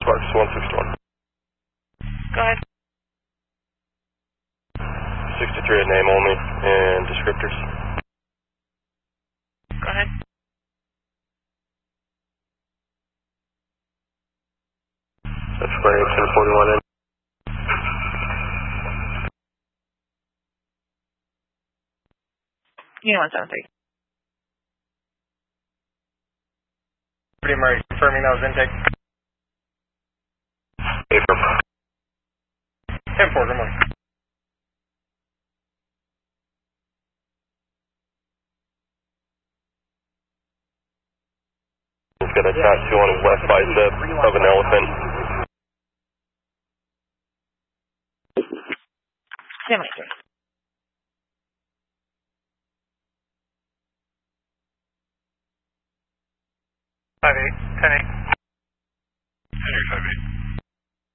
Sparks 161. Go ahead. 63 at name only and descriptors. Go ahead. That's square 1041 in. Unit 173. Pretty Murray, confirming that was intake. April. 10-4, good morning. He's got a tattoo on his left bicep of an elephant. Demonstrate. 5-8, 10-8. Henry 5-8.